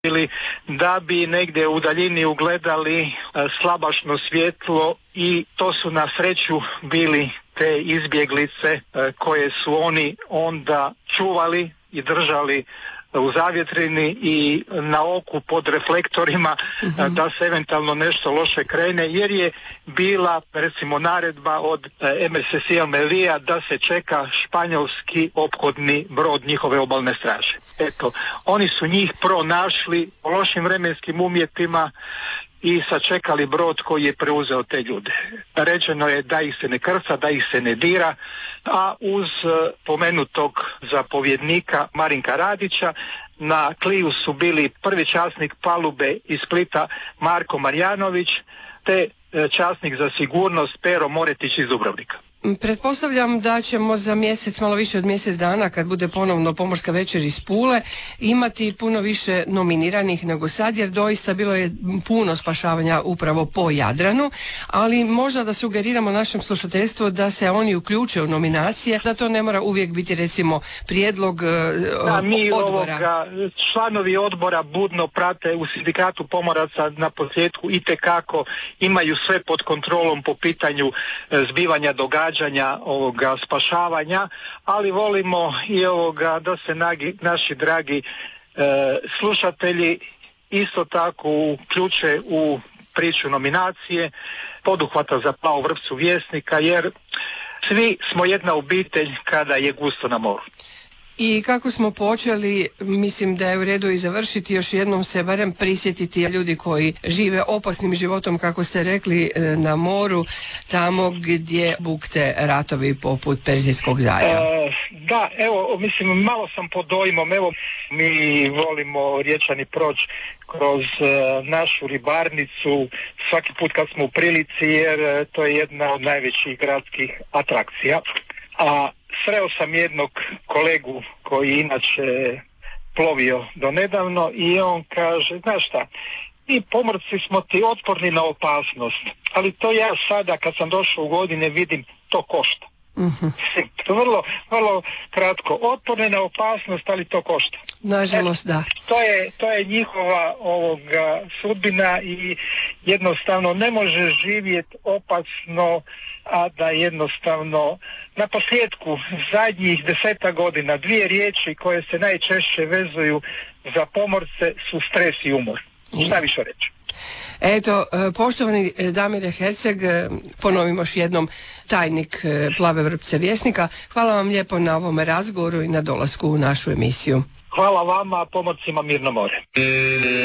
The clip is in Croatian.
da bi negdje u daljini ugledali slabašno svjetlo i to su na sreću bili te izbjeglice koje su oni onda čuvali i držali u zavjetrini i na oku pod reflektorima da se eventualno nešto loše krene, jer je bila recimo naredba od MSC Melilla da se čeka španjolski ophodni brod njihove obalne straže. Eto, oni su njih pronašli u lošim vremenskim uvjetima i sačekali brod koji je preuzeo te ljude. Rečeno je da ih se ne krca, da ih se ne dira, a uz pomenutog zapovjednika Marinka Radića na kliju su bili prvi časnik palube iz Splita Marko Marjanović te časnik za sigurnost Pero Moretić iz Dubrovnika. Pretpostavljam da ćemo za mjesec, malo više od mjesec dana, kad bude ponovno Pomorska večer iz Pule, imati puno više nominiranih nego sad, jer doista bilo je puno spašavanja upravo po Jadranu, ali možda da sugeriramo našem slušateljstvu da se oni uključe u nominacije, da to ne mora uvijek biti recimo prijedlog odbora. Članovi odbora budno prate u sindikatu pomoraca na posljedku itekako imaju sve pod kontrolom po pitanju zbivanja događanja ovoga spašavanja, ali volimo i da se naši dragi slušatelji isto tako uključe u priču nominacije poduhvata za plavu vrpcu Vjesnika, jer svi smo jedna obitelj kada je gusto na moru. I kako smo počeli, mislim da je u redu i završiti, još jednom se barem prisjetiti ljudi koji žive opasnim životom, kako ste rekli, na moru, tamo gdje bukte ratovi poput Perzijskog zaljeva. Da, evo, mislim, malo sam pod dojmom, evo, mi volimo Riječani proći kroz našu ribarnicu svaki put kad smo u prilici, jer to je jedna od najvećih gradskih atrakcija. A sreo sam jednog kolegu koji inače plovio do nedavno i on kaže, znaš šta, mi pomorci smo ti otporni na opasnost, ali to ja sada kad sam došao u godine vidim, to košta. Vrlo kratko, otporni na opasnost, ali to košta. Nažalost, da. To je njihova sudbina i jednostavno ne može živjeti opasno, a da jednostavno na posljedku zadnjih 10 godina 2 riječi koje se najčešće vezuju za pomorce su stres i umor. Šta više reći? Eto, poštovani Damire Herceg, ponovimo još jednom, tajnik Plave vrpce Vjesnika, hvala vam lijepo na ovom razgovoru i na dolasku u našu emisiju. Hvala vama, pomorcima mirno more.